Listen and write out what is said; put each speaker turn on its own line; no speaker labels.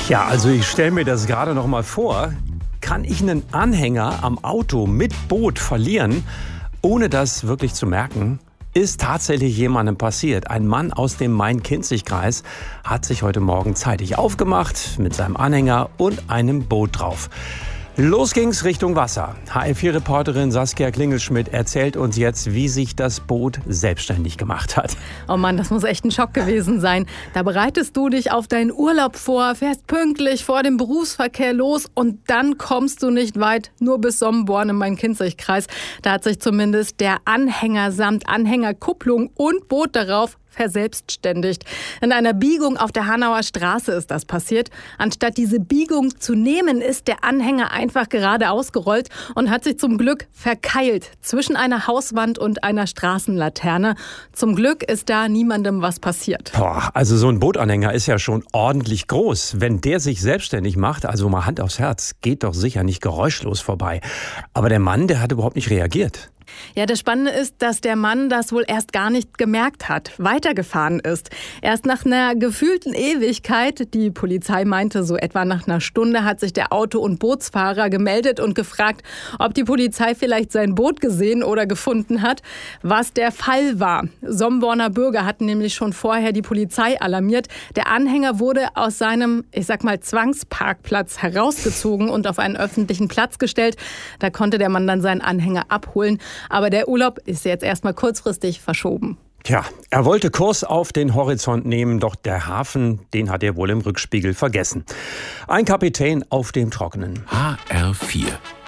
Ja, also ich stelle mir das gerade noch mal vor. Kann ich einen Anhänger am Auto mit Boot verlieren, ohne das wirklich zu merken? Ist tatsächlich jemandem passiert. Ein Mann aus dem Main-Kinzig-Kreis hat sich heute Morgen zeitig aufgemacht mit seinem Anhänger und einem Boot drauf. Los ging's Richtung Wasser. HR4-Reporterin Saskia Klingelschmidt erzählt uns jetzt, wie sich das Boot selbstständig gemacht hat.
Oh Mann, das muss echt ein Schock gewesen sein. Da bereitest du dich auf deinen Urlaub vor, fährst pünktlich vor dem Berufsverkehr los und dann kommst du nicht weit, nur bis Sommenborn im Main-Kinzig-Kreis. Da hat sich zumindest der Anhänger samt Anhängerkupplung und Boot darauf verselbstständigt. In einer Biegung auf der Hanauer Straße ist das passiert. Anstatt diese Biegung zu nehmen, ist der Anhänger einfach geradeaus gerollt und hat sich zum Glück verkeilt zwischen einer Hauswand und einer Straßenlaterne. Zum Glück ist da niemandem was passiert.
Boah, also so ein Bootanhänger ist ja schon ordentlich groß. Wenn der sich selbstständig macht, also mal Hand aufs Herz, geht doch sicher nicht geräuschlos vorbei. Aber der Mann, der hat überhaupt nicht reagiert.
Ja, das Spannende ist, dass der Mann das wohl erst gar nicht gemerkt hat, weitergefahren ist. Erst nach einer gefühlten Ewigkeit, die Polizei meinte, so etwa nach einer Stunde, hat sich der Auto- und Bootsfahrer gemeldet und gefragt, ob die Polizei vielleicht sein Boot gesehen oder gefunden hat, was der Fall war. Sommenborner Bürger hatten nämlich schon vorher die Polizei alarmiert. Der Anhänger wurde aus seinem, Zwangsparkplatz herausgezogen und auf einen öffentlichen Platz gestellt. Da konnte der Mann dann seinen Anhänger abholen. Aber der Urlaub ist jetzt erstmal kurzfristig verschoben.
Tja, er wollte Kurs auf den Horizont nehmen, doch der Hafen, den hat er wohl im Rückspiegel vergessen. Ein Kapitän auf dem Trockenen.
HR4